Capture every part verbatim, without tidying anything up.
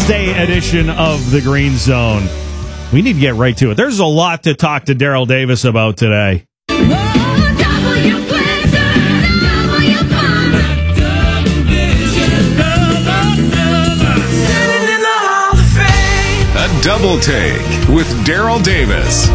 Wednesday edition of the Green Zone. We need to get right to it. There's a lot to talk to Daryl Davis about today. A double take with Daryl Davis.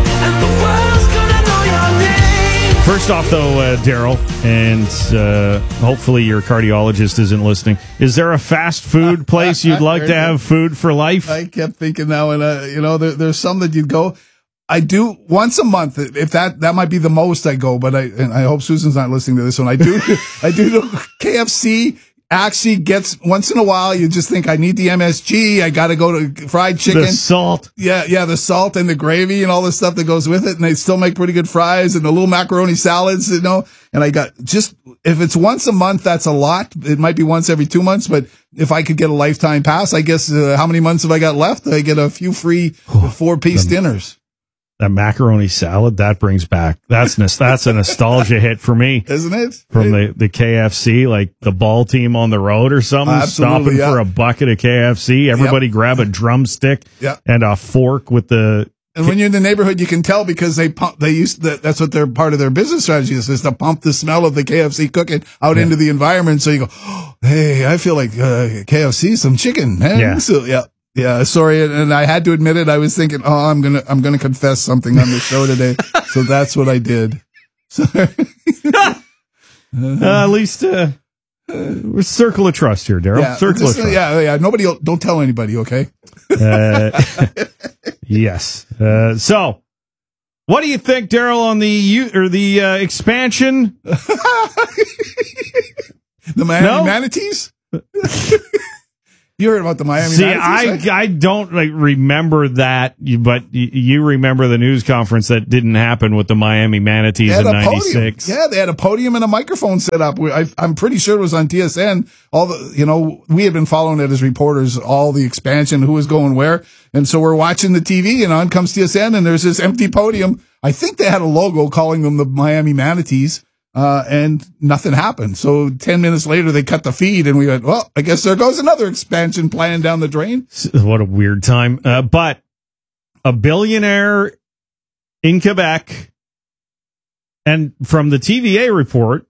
First off, though, uh, Daryl, and uh, hopefully your cardiologist isn't listening. Is there a fast food place you'd like to have food for life? I kept thinking now, and uh, you know, there, there's some that you'd go. I do once a month. If that that might be the most I go, but I and I hope Susan's not listening to this one. I do I do the K F C. Actually gets once in a while. You just think I need the M S G. I got to go to fried chicken, the salt, yeah, yeah, the salt and the gravy and all the stuff that goes with it. And they still make pretty good fries and the little macaroni salads, you know. And I got just if it's once a month, that's a lot. It might be once every two months, but if I could get a lifetime pass, I guess uh, how many months have I got left? I get a few free four piece dinners. That macaroni salad, that brings back, that's that's a nostalgia hit for me. Isn't it? From the, the K F C, like the ball team on the road or something, Absolutely, stopping yeah. for a bucket of K F C. Everybody Yep. grab a drumstick Yep. and a fork with the... And when you're in the neighborhood, you can tell because they pump, they used to, that's what their part of their business strategy is, is to pump the smell of the K F C cooking out yeah. into the environment. So you go, oh, hey, I feel like uh, K F C, some chicken. Man. Yeah. So, yeah. Yeah, sorry, and I had to admit it. I was thinking, oh, I'm gonna, I'm gonna confess something on the show today. So that's what I did. So, uh, at least, uh, uh, circle of trust here, Daryl. Yeah, circle just, of trust. Yeah, yeah. Nobody, don't tell anybody, okay? Uh, yes. Uh, so, what do you think, Daryl, on the U or the uh, expansion? The Miami no? Manatees. You heard about the Miami See, Manatees, I, right? I don't like remember that, but you remember the news conference that didn't happen with the Miami Manatees in ninety-six. Yeah, they had a podium and a microphone set up. I, I'm pretty sure it was on T S N. All the, you know, we had been following it as reporters, all the expansion, who was going where. And so we're watching the T V and on comes T S N and there's this empty podium. I think they had a logo calling them the Miami Manatees. Uh, and nothing happened. So ten minutes later, they cut the feed and we went, well, I guess there goes another expansion plan down the drain. What a weird time. Uh, but a billionaire in Quebec, and from the T V A report,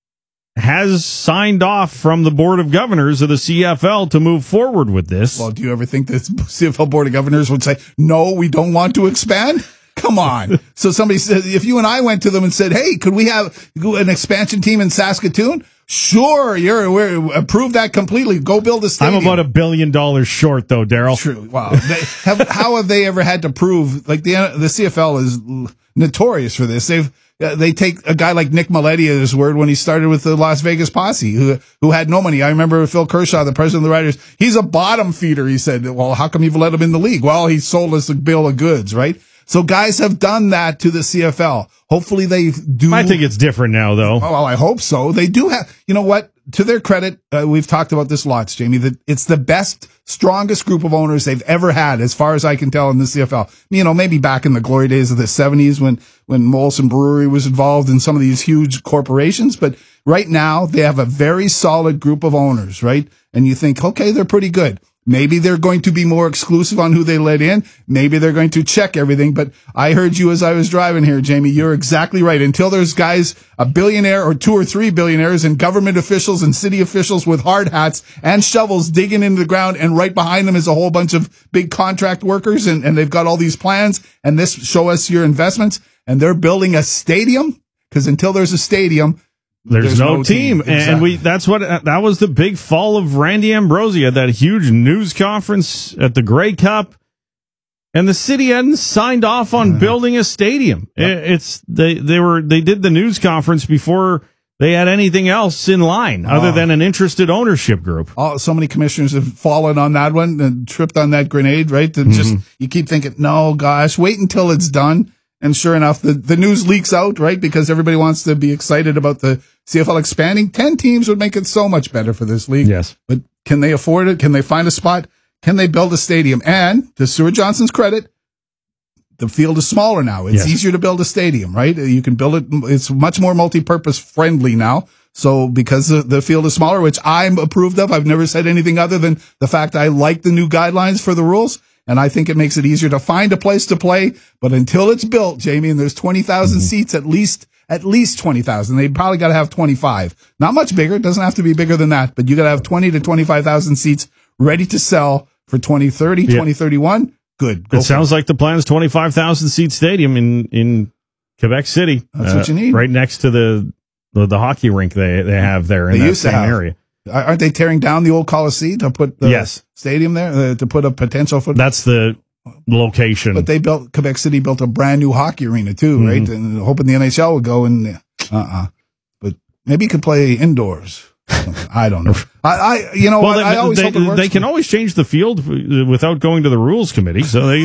has signed off from the Board of Governors of the C F L to move forward with this. Well, do you ever think the C F L Board of Governors would say, no, we don't want to expand? Come on. So somebody said, if you and I went to them and said, hey, could we have an expansion team in Saskatoon? Sure. You're, we're approve that completely. Go build a stadium. I'm about a billion dollars short though, Daryl. True. Wow. They have, how have they ever had to prove, like the, the C F L is notorious for this. They've, uh, they take a guy like Nick Maletti at his word when he started with the Las Vegas Posse, who, who had no money. I remember Phil Kershaw, the president of the Riders. He's a bottom feeder. He said, well, how come you've let him in the league? Well, he sold us a bill of goods, right? So guys have done that to the C F L. Hopefully they do. I think it's different now, though. Oh, well, I hope so. They do have, you know what? To their credit, uh, we've talked about this lots, Jamie, that it's the best, strongest group of owners they've ever had, as far as I can tell, in the C F L. You know, maybe back in the glory days of the seventies when, when Molson Brewery was involved in some of these huge corporations. But right now they have a very solid group of owners, right? And you think, okay, they're pretty good. Maybe they're going to be more exclusive on who they let in. Maybe they're going to check everything. But I heard you as I was driving here, Jamie. You're exactly right. Until there's guys, a billionaire or two or three billionaires and government officials and city officials with hard hats and shovels digging into the ground, and right behind them is a whole bunch of big contract workers, and, and they've got all these plans, and this show us your investments, and they're building a stadium, because until there's a stadium, There's, There's no, no team, team. Exactly. And we that's what that was the big fall of Randy Ambrosie at that huge news conference at the Grey Cup, and the city hadn't signed off on uh, building a stadium. Yep. It's they they were they did the news conference before they had anything else in line oh. other than an interested ownership group. Oh, so many commissioners have fallen on that one and tripped on that grenade, right? And mm-hmm. just you keep thinking, no, gosh, wait until it's done. And sure enough, the, the news leaks out, right? Because everybody wants to be excited about the C F L expanding. Ten teams would make it so much better for this league. Yes. But can they afford it? Can they find a spot? Can they build a stadium? And to Stuart Johnson's credit, the field is smaller now. It's yes. easier to build a stadium, right? You can build it. It's much more multi-purpose friendly now. So because the, the field is smaller, which I'm approved of, I've never said anything other than the fact I like the new guidelines for the rules. And I think it makes it easier to find a place to play. But until it's built, Jamie, and there's twenty thousand mm-hmm. seats, at least, at least twenty thousand. They probably got to have twenty-five. Not much bigger. It doesn't have to be bigger than that, but you got to have twenty to twenty-five thousand seats ready to sell for twenty thirty, yeah. twenty thirty-one. Good. Go it sounds it. like the plan is twenty-five thousand seat stadium in, in Quebec City. That's uh, what you need. Right next to the, the, the hockey rink they, they have there in they that used same to have. area. Aren't they tearing down the old Coliseum to put the yes. stadium there, uh, to put a potential football? That's the location. But they built, Quebec City built a brand new hockey arena too, mm-hmm. right? And hoping the N H L would go and, uh-uh. But maybe you could play indoors. I don't know. I, I you know, well, I, they, I always they, hope it works. They can always change the field without going to the rules committee. So they,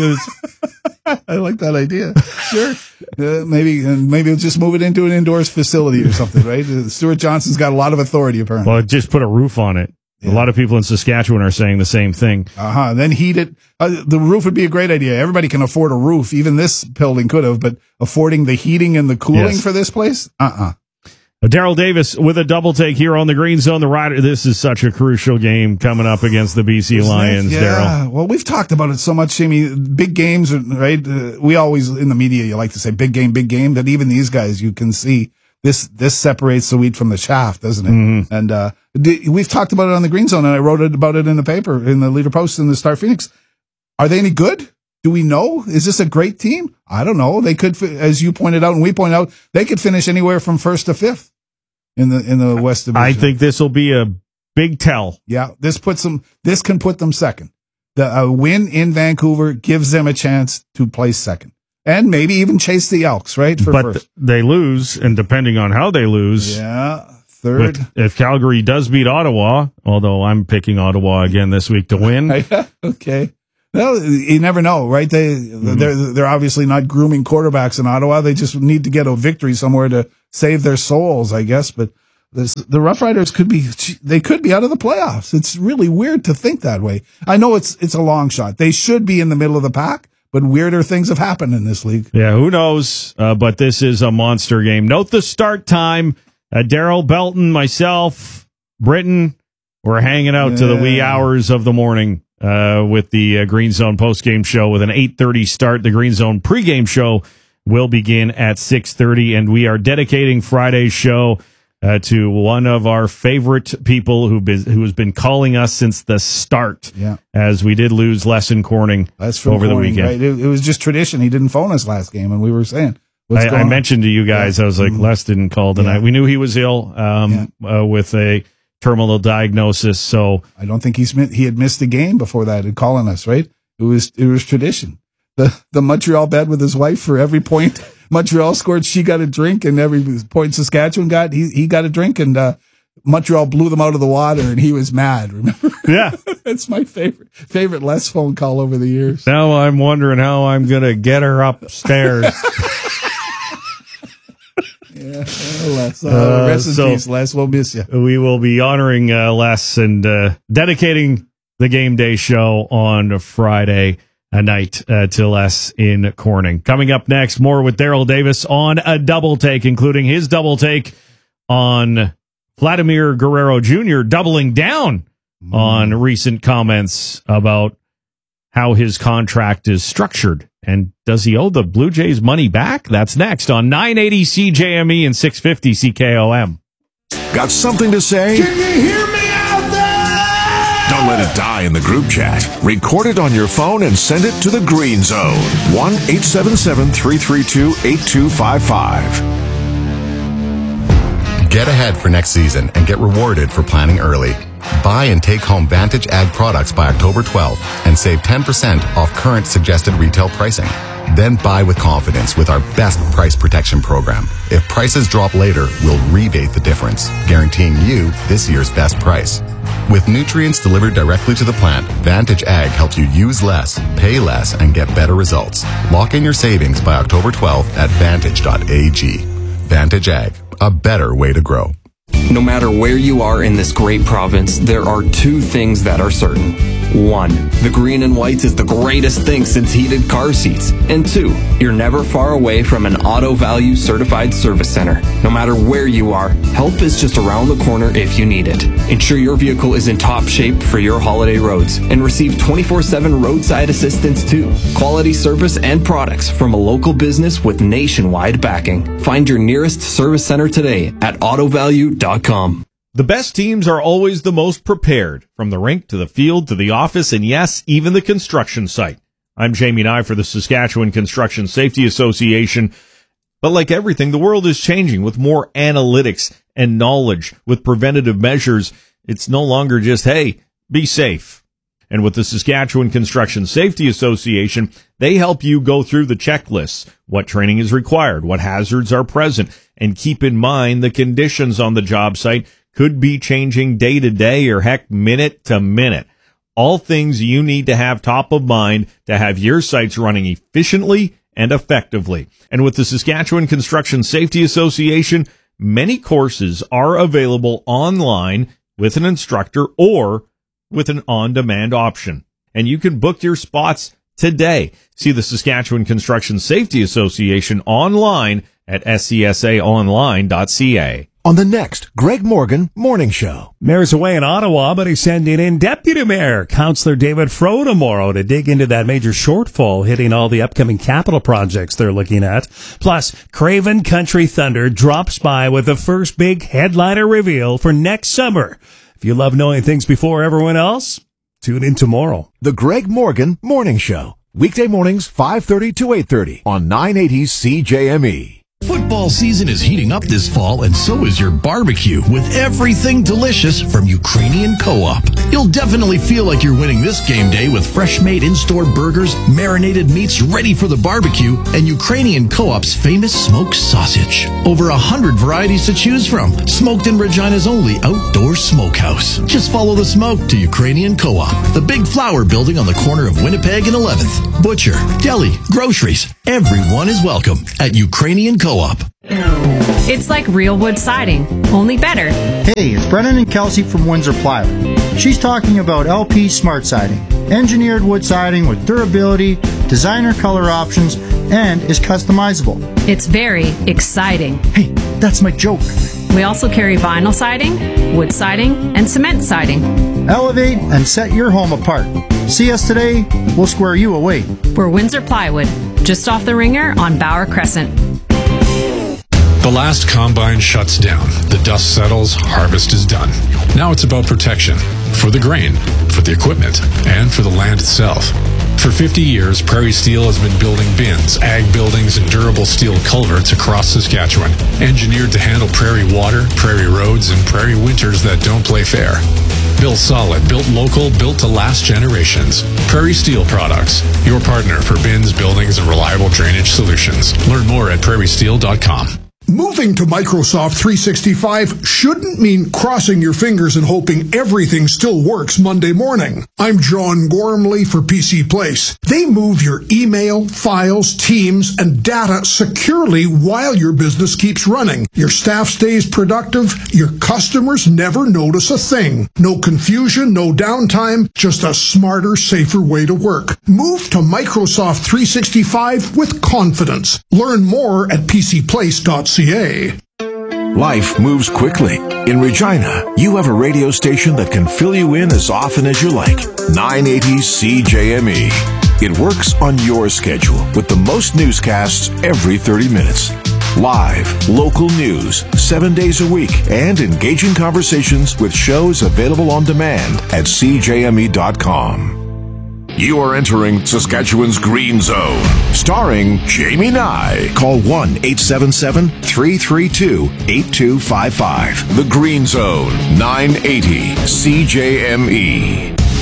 I like that idea. Sure, uh, maybe maybe we'll just move it into an indoors facility or something, right? Uh, Stuart Johnson's got a lot of authority, apparently. Well, just put a roof on it. Yeah. A lot of people in Saskatchewan are saying the same thing. Uh huh. Then heat it. Uh, the roof would be a great idea. Everybody can afford a roof. Even this building could have, but affording the heating and the cooling yes. for this place, uh uh-uh. uh. Daryl Davis with a double take here on the Green Zone. The Rider. This is such a crucial game coming up against the B C Isn't Lions, yeah. Daryl. Well, we've talked about it so much, Jamie. Big games, right? Uh, we always, in the media, you like to say big game, big game. That even these guys, you can see this, this separates the wheat from the chaff, doesn't it? Mm-hmm. And, uh, we've talked about it on the Green Zone, and I wrote it about it in the paper, in the Leader Post in the Star Phoenix. Are they any good? Do we know? Is this a great team? I don't know. They could, as you pointed out and we pointed out, they could finish anywhere from first to fifth. In the in the West Division. I think this will be a big tell. Yeah, this puts them. This can put them second. The a win in Vancouver gives them a chance to place second, and maybe even chase the Elks. Right, for but first. They lose, and depending on how they lose, yeah, third. With, if Calgary does beat Ottawa, although I'm picking Ottawa again this week to win. Okay. Well, you never know, right? They mm-hmm. they're they're obviously not grooming quarterbacks in Ottawa. They just need to get a victory somewhere to save their souls, I guess. But this, the Rough Riders could be they could be out of the playoffs. It's really weird to think that way. I know it's it's a long shot. They should be in the middle of the pack, but weirder things have happened in this league. Yeah, who knows? Uh, but this is a monster game. Note the start time. Uh, Daryl Belton, myself, Britton, we're hanging out yeah. to the wee hours of the morning. Uh, with the uh, Green Zone postgame show with an eight thirty start. The Green Zone pregame show will begin at six thirty, and we are dedicating Friday's show uh, to one of our favorite people who been, who has been calling us since the start. Yeah, as we did lose Lesson Corning over Corning, the weekend. Right? It, it was just tradition. He didn't phone us last game, and we were saying, what's I, going I on? mentioned to you guys, yeah. I was like, mm-hmm. Les didn't call tonight. Yeah. We knew he was ill um, yeah. uh, with a terminal diagnosis, so I don't think he's he had missed a game before that and calling us, right? It was it was tradition. The the Montreal bet with his wife for every point Montreal scored, she got a drink, and every point Saskatchewan got, he he got a drink, and uh, Montreal blew them out of the water, and he was mad. Remember? Yeah, that's my favorite favorite Les phone call over the years. Now I'm wondering how I'm gonna get her upstairs. Yeah, Les. Uh, rest in so peace, Les. We'll miss you. We will be honoring uh, Les and uh, dedicating the game day show on Friday night uh, to Les in Corning. Coming up next, more with Daryl Davis on a double take, including his double take on Vladimir Guerrero Junior doubling down mm. on recent comments about how his contract is structured. And does he owe the Blue Jays money back? That's next on nine eighty C J M E and six fifty C K O M. Got something to say? Can you hear me out there? Don't let it die in the group chat. Record it on your phone and send it to the Green Zone. one eight seven seven, three three two, eight two five five. Get ahead for next season and get rewarded for planning early. Buy and take home Vantage Ag products by October twelfth and save ten percent off current suggested retail pricing. Then buy with confidence with our best price protection program. If prices drop later, we'll rebate the difference, guaranteeing you this year's best price. With nutrients delivered directly to the plant, Vantage Ag helps you use less, pay less, and get better results. Lock in your savings by October twelfth at vantage dot a g. Vantage Ag, a better way to grow. No matter where you are in this great province, there are two things that are certain. One, the green and white is the greatest thing since heated car seats. And two, you're never far away from an Auto Value certified service center. No matter where you are, help is just around the corner if you need it. Ensure your vehicle is in top shape for your holiday roads and receive twenty-four seven roadside assistance too. Quality service and products from a local business with nationwide backing. Find your nearest service center today at auto value dot com. The best teams are always the most prepared, from the rink to the field to the office and, yes, even the construction site. I'm Jamie Nye for the Saskatchewan Construction Safety Association. But like everything, the world is changing with more analytics and knowledge. With preventative measures, it's no longer just, hey, be safe. And with the Saskatchewan Construction Safety Association, they help you go through the checklists, what training is required, what hazards are present, and keep in mind the conditions on the job site could be changing day to day or heck minute to minute. All things you need to have top of mind to have your sites running efficiently and effectively. And with the Saskatchewan Construction Safety Association, many courses are available online with an instructor or with an on-demand option. And you can book your spots today. See the Saskatchewan Construction Safety Association online at s c s a online dot c a. On the next Greg Morgan Morning Show. Mayor's away in Ottawa, but he's sending in Deputy Mayor Councillor David Froh tomorrow to dig into that major shortfall hitting all the upcoming capital projects they're looking at. Plus, Craven Country Thunder drops by with the first big headliner reveal for next summer. If you love knowing things before everyone else, tune in tomorrow. The Greg Morgan Morning Show. Weekday mornings, five thirty to eight thirty on nine eighty C J M E. Football season is heating up this fall, and so is your barbecue with everything delicious from Ukrainian Co-op. You'll definitely feel like you're winning this game day with fresh-made in-store burgers, marinated meats ready for the barbecue, and Ukrainian Co-op's famous smoked sausage. Over a hundred varieties to choose from, smoked in Regina's only outdoor smokehouse. Just follow the smoke to Ukrainian Co-op, the big flower building on the corner of Winnipeg and eleventh. Butcher, deli, groceries, everyone is welcome at Ukrainian Co-op. It's like real wood siding, only better. Hey, it's Brennan and Kelsey from Windsor Plywood. She's talking about L P Smart Siding. Engineered wood siding with durability, designer color options, and is customizable. It's very exciting. Hey, that's my joke. We also carry vinyl siding, wood siding, and cement siding. Elevate and set your home apart. See us today, we'll square you away. We're Windsor Plywood, just off the Ringer on Bauer Crescent. The last combine shuts down. The dust settles. Harvest is done. Now it's about protection. For the grain, for the equipment, and for the land itself. For fifty years, Prairie Steel has been building bins, ag buildings, and durable steel culverts across Saskatchewan, engineered to handle prairie water, prairie roads, and prairie winters that don't play fair. Built solid, built local, built to last generations. Prairie Steel Products, your partner for bins, buildings, and reliable drainage solutions. Learn more at prairie steel dot com. Moving to Microsoft three sixty-five shouldn't mean crossing your fingers and hoping everything still works Monday morning. I'm John Gormley for P C Place. They move your email, files, teams, and data securely while your business keeps running. Your staff stays productive. Your customers never notice a thing. No confusion, no downtime, just a smarter, safer way to work. Move to Microsoft three sixty-five with confidence. Learn more at p c place dot c a. Life moves quickly. In Regina, you have a radio station that can fill you in as often as you like. nine eighty C J M E. It works on your schedule with the most newscasts every thirty minutes. Live, local news, seven days a week, and engaging conversations with shows available on demand at c j m e dot com. You are entering Saskatchewan's Green Zone, starring Jamie Nye. Call one eight seven seven, three three two, eight two five five. The Green Zone, nine eighty C J M E.